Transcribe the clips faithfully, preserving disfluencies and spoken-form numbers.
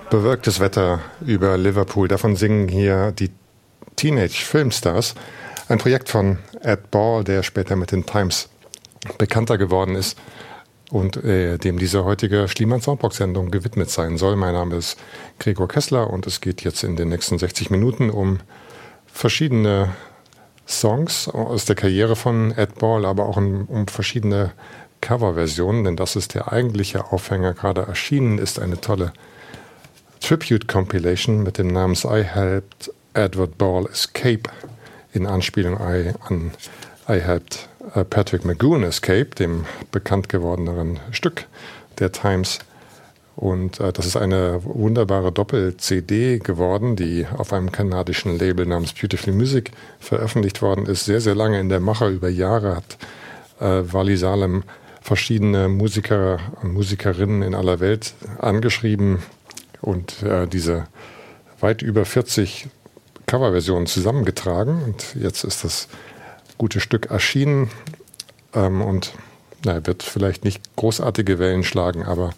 Bewölktes Wetter über Liverpool. Davon singen hier die Teenage Filmstars. Ein Projekt von Ed Ball, der später mit den Times bekannter geworden ist und äh, dem diese heutige Schliemann-Soundbox-Sendung gewidmet sein soll. Mein Name ist Gregor Kessler und es geht jetzt in den nächsten sechzig Minuten um verschiedene Songs aus der Karriere von Ed Ball, aber auch um, um verschiedene Coverversionen, denn das ist der eigentliche Aufhänger. Gerade erschienen ist eine tolle Tribute-Compilation mit dem Namen I Helped Edward Ball Escape, in Anspielung an I Helped Patrick McGoon Escape, dem bekannt gewordeneren Stück der Times. Und äh, das ist eine wunderbare Doppel-C D geworden, die auf einem kanadischen Label namens Beautiful Music veröffentlicht worden ist. Sehr, sehr lange in der Mache, über Jahre hat äh, Wally Salem verschiedene Musiker und Musikerinnen in aller Welt angeschrieben und äh, diese weit über vierzig Coverversionen zusammengetragen. Und jetzt ist das gute Stück erschienen ähm, und na, wird vielleicht nicht großartige Wellen schlagen, aber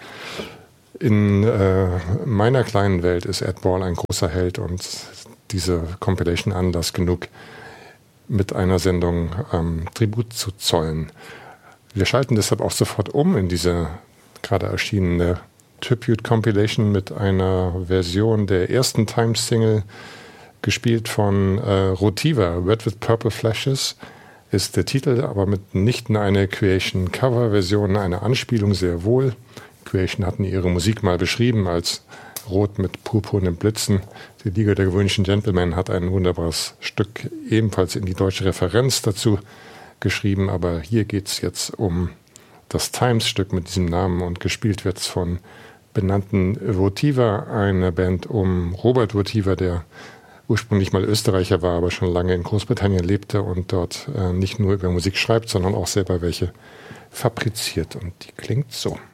in äh, meiner kleinen Welt ist Ed Ball ein großer Held und diese Compilation Anlass genug, mit einer Sendung ähm, Tribut zu zollen. Wir schalten deshalb auch sofort um in diese gerade erschienene Tribute Compilation mit einer Version der ersten Times-Single, gespielt von äh, Rotiva. Red with Purple Flashes ist der Titel, aber mitnichten eine Creation-Cover-Version, eine Anspielung sehr wohl. Creation hatten ihre Musik mal beschrieben als Rot mit purpurnen Blitzen. Die Liga der gewöhnlichen Gentlemen hat ein wunderbares Stück ebenfalls in die deutsche Referenz dazu geschrieben, aber hier geht es jetzt um das Times-Stück mit diesem Namen und gespielt wird es von benannten Votiva, eine Band um Robert Votiva, der ursprünglich mal Österreicher war, aber schon lange in Großbritannien lebte und dort äh, nicht nur über Musik schreibt, sondern auch selber welche fabriziert. Und die klingt so.